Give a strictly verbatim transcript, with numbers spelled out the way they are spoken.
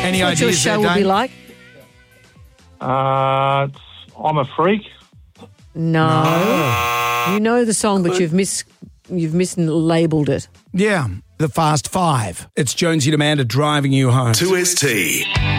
Any What your ideas show there, will be Dane? like? Uh, it's, I'm a freak. No. You know the song, but you've mis you've mislabeled it. Yeah, the Fast Five. It's Jonesy and Amanda driving you home. two S T.